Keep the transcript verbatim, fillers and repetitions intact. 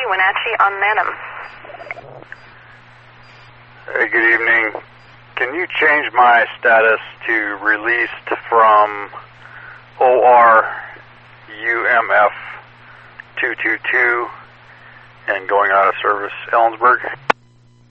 Wenatchee on Manham. Hey, good evening. Can you change my status to released from O R U M F two two two and going out of service, Ellensburg?